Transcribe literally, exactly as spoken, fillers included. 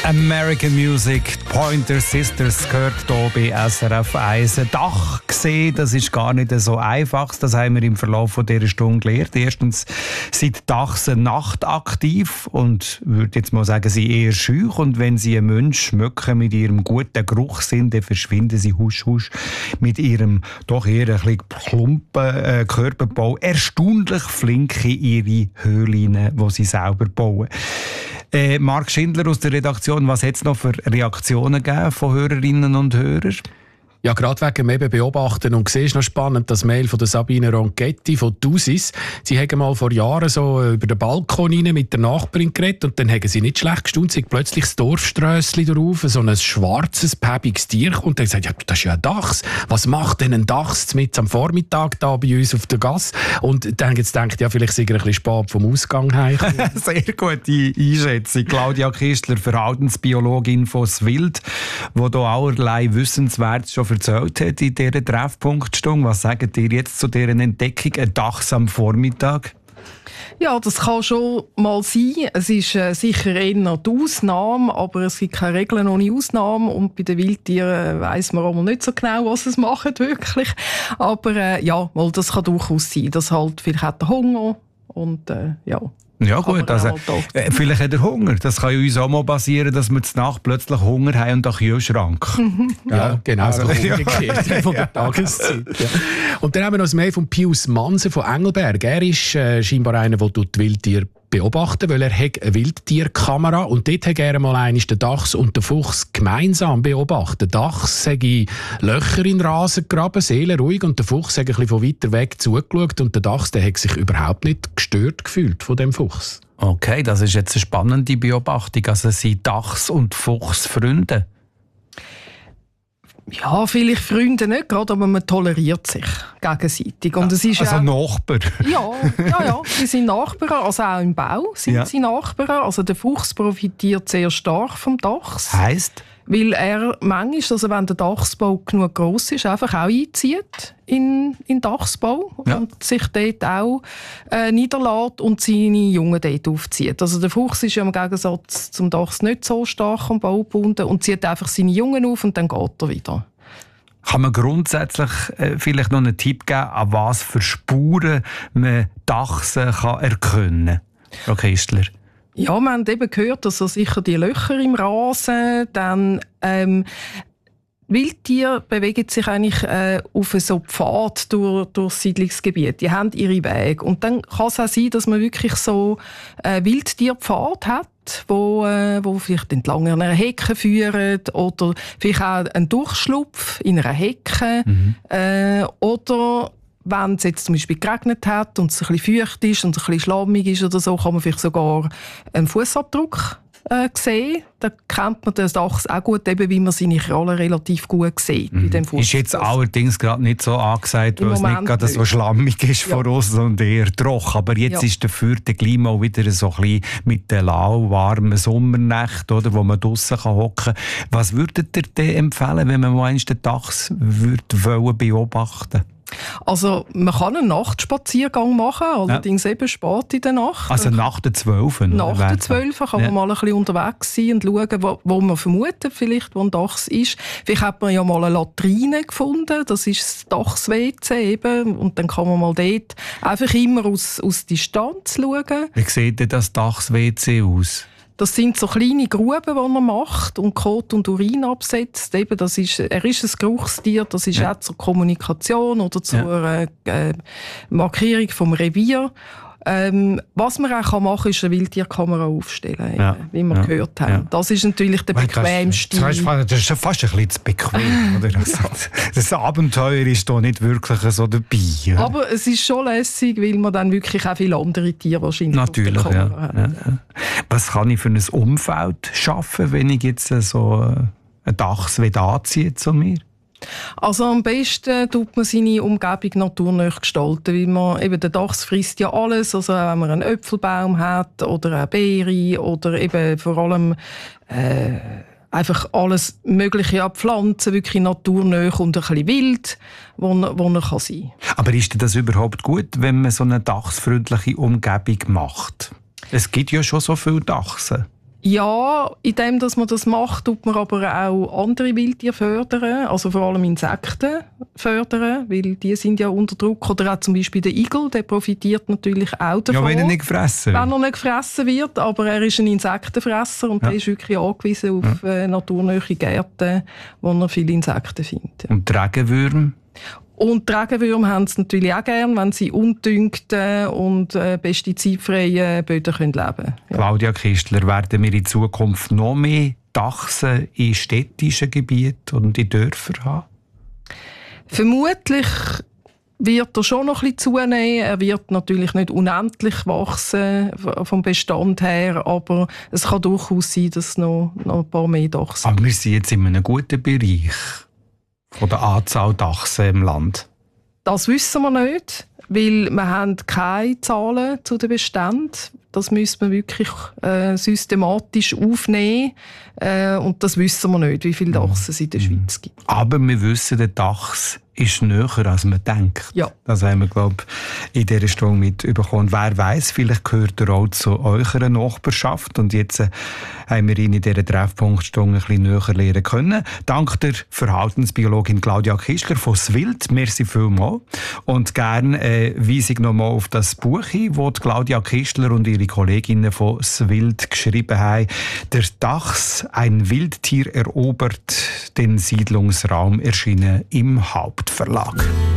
American Music, Pointer Sisters gehört hier bei S R F eins. Ein Dach gesehen, das ist gar nicht so einfach. Das haben wir im Verlauf dieser Stunde gelernt. Erstens sind Dachse nachtaktiv und würde jetzt mal sagen, sie eher schüch. Und wenn sie einen Menschen schmecken mit ihrem guten Geruchssinn, dann verschwinden sie husch husch mit ihrem doch eher ein bisschen plumpen äh, Körperbau erstaunlich flink in ihre Höhlen, die sie selber bauen. Äh, Marc Schindler aus der Redaktion, was hat es noch für Reaktionen gegeben von Hörerinnen und Hörern? Ja, gerade wegen dem eben Beobachten. Und siehst noch spannend, das Mail von der Sabine Ronchetti von Dusis. Sie haben mal vor Jahren so über den Balkon rein mit der Nachbarin geredet und dann haben sie nicht schlecht gestaunt. Sie haben plötzlich das Dorfströssli drauf, so ein schwarzes, päbiges Tier. Und dann gesagt, ja, das ist ja ein Dachs. Was macht denn ein Dachs mit am Vormittag da bei uns auf der Gasse? Und dann haben sie gedacht, ja, vielleicht sind wir ein bisschen spät vom Ausgang heim. Sehr gute Einschätzung. Claudia Kistler, Verhaltensbiologin von Swild, die hier allerlei Wissenswertes schon erzählt hat in dieser Treffpunktstunde. Was sagt ihr jetzt zu dieser Entdeckung, ein Dachs am Vormittag? Ja, das kann schon mal sein. Es ist äh, sicher eher die Ausnahme, aber es gibt keine Regeln ohne Ausnahme. Und bei den Wildtieren weiss man auch nicht so genau, was es machen wirklich. Aber äh, ja, weil das kann durchaus sein. Das halt, vielleicht hat er Hunger und äh, ja. Ja gut, also, äh, vielleicht hat er Hunger. Das kann ja uns auch mal passieren, dass wir zur Nacht plötzlich Hunger haben und einen Kühlschrank. Ja, ja, genau. Also, umgekehrt von der Tageszeit. Ja. Und dann haben wir noch das Mail von Pius Manse von Engelberg. Er ist äh, scheinbar einer, der die Wildtiere beobachten, weil er hat eine Wildtierkamera und dort hat er mal einmal den Dachs und den Fuchs gemeinsam beobachtet. Der Dachs hat Löcher in den Rasen gegraben, seelenruhig, und der Fuchs hat ein bisschen von weiter weg zugeschaut und der Dachs, der hat sich überhaupt nicht gestört gefühlt von dem Fuchs. Okay, das ist jetzt eine spannende Beobachtung. Also sind Dachs und Fuchs Freunde? Ja, vielleicht Freunde nicht gerade, aber man toleriert sich gegenseitig. Und es ist also auch, Nachbarn? Ja, ja, ja, sie sind Nachbarn, also auch im Bau sind ja. sie Nachbarn. Also der Fuchs profitiert sehr stark vom Dachs. Heisst? Weil er manchmal, also wenn der Dachsbau genug gross ist, einfach auch einzieht in in Dachsbau ja. und sich dort auch äh, niederlässt und seine Jungen dort aufzieht. Also der Fuchs ist ja im Gegensatz zum Dachs nicht so stark am Bau gebunden und zieht einfach seine Jungen auf und dann geht er wieder. Kann man grundsätzlich äh, vielleicht noch einen Tipp geben, an was für Spuren man Dachse kann erkennen kann? Frau Kistler. Ja, wir haben eben gehört, dass also sicher die Löcher im Rasen, dann ähm, Wildtiere bewegen sich eigentlich äh, auf so Pfad durch, durch das Siedlungsgebiet. Die haben ihre Wege. Und dann kann es auch sein, dass man wirklich so äh, Wildtierpfad hat, wo, äh, wo vielleicht entlang einer Hecke führen oder vielleicht auch einen Durchschlupf in einer Hecke mhm. äh, oder wenn es jetzt zum Beispiel geregnet hat und es ein bisschen feucht ist und es ein bisschen schlammig ist oder so, kann man vielleicht sogar einen Fußabdruck äh, sehen. Da kennt man den Dachs auch gut, eben, wie man seine Krallen relativ gut sieht. Mhm. Bei dem ist jetzt allerdings gerade nicht so angesagt, weil es nicht gerade so schlammig ist ja. von uns, sondern eher trocken. Aber jetzt ja. ist dafür der Klima wieder so ein bisschen mit den lauwarmen Sommernächten, oder, wo man draussen hocken kann. Was würdet ihr denn empfehlen, wenn man mal den Dachs würde beobachten wollen? Also man kann einen Nachtspaziergang machen, allerdings ja. eben spät in der Nacht. Also nach der zwölf? Nach der zwölf kann ja. man mal ein bisschen unterwegs sein und schauen, wo, wo man vermutet, vielleicht, wo ein Dachs ist. Vielleicht hat man ja mal eine Latrine gefunden, das ist das Dachs-W C eben, und dann kann man mal dort einfach immer aus, aus Distanz schauen. Wie sieht denn das Dachs-W C aus? Das sind so kleine Gruben, die er macht und Kot und Urin absetzt. Eben, das ist, er ist ein Geruchstier, das ist ja. auch zur Kommunikation oder zur ja. äh, Markierung vom Revier. Ähm, was man auch machen kann, ist eine Wildtierkamera aufstellen, ja. eben, wie wir ja. gehört haben. Ja. Das ist natürlich der bequemste. Das ist schon fast ein bisschen zu bequem. Oder? Das, das Abenteuer ist da nicht wirklich so dabei. Oder? Aber es ist schon lässig, weil man dann wirklich auch viele andere Tiere wahrscheinlich natürlich, auf der Kamera ja. hat. Ja. Was kann ich für ein Umfeld schaffen, wenn ich jetzt so einen Dachs anziehe zu mir? Also am besten tut man seine Umgebung naturnah gestalten, weil man, eben der Dachs frisst ja alles, also wenn man einen Äpfelbaum hat oder eine Beere oder eben vor allem äh, einfach alles Mögliche an Pflanzen, wirklich naturnah und ein bisschen wild, wo, wo er kann sein kann. Aber ist das überhaupt gut, wenn man so eine dachsfreundliche Umgebung macht? Es gibt ja schon so viele Dachse. Ja, indem dass man das macht, tut man aber auch andere Wildtiere fördern, also vor allem Insekten fördern, weil die sind ja unter Druck. Oder auch zum Beispiel der Igel, der profitiert natürlich auch davon. Ja, wenn er nicht gefressen wird. Wenn er nicht gefressen wird, aber er ist ein Insektenfresser und ja. der ist wirklich angewiesen auf ja. äh, naturnahe Gärten, wo er viele Insekten findet. Ja. Und die Regenwürmer? Und die Regenwürmer haben es natürlich auch gern, wenn sie undüngten und äh, pestizidfreien Böden können leben können. Ja. Claudia Kistler, werden wir in Zukunft noch mehr Dachse in städtischen Gebieten und in Dörfern haben? Vermutlich wird er schon noch ein bisschen zunehmen. Er wird natürlich nicht unendlich wachsen vom Bestand her, aber es kann durchaus sein, dass noch, noch ein paar mehr Dachse. Aber wir sind jetzt in einem guten Bereich von der Anzahl Dachse im Land? Das wissen wir nicht, weil wir haben keine Zahlen zu den Beständen. Das müssen wir wirklich äh, systematisch aufnehmen. Äh, und das wissen wir nicht, wie viele Dachse es in der Schweiz gibt. Aber wir wissen, der Dachs ist näher, als man denkt. Ja. Das haben wir, glaube ich, in dieser Stunde mitbekommen. Wer weiss, vielleicht gehört er auch zu eurer Nachbarschaft. Und jetzt äh, haben wir ihn in dieser Treffpunktstunde ein bisschen näher lernen können. Dank der Verhaltensbiologin Claudia Kistler von Swild. Merci vielmals. Und gerne äh, weise ich nochmal auf das Buch hin, das Claudia Kistler und ihre Kolleginnen von Swild geschrieben haben. Der Dachs, ein Wildtier erobert den Siedlungsraum, erschienen im Hauptverlag.